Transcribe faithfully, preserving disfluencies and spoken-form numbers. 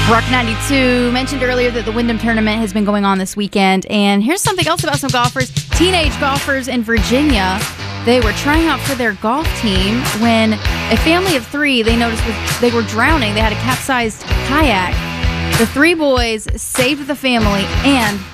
Rock ninety-two mentioned earlier that the Wyndham Tournament has been going on this weekend. And here's something else about some golfers. Teenage golfers in Virginia, they were trying out for their golf team when a family of three, they noticed was, they were drowning. They had a capsized kayak. The three boys saved the family and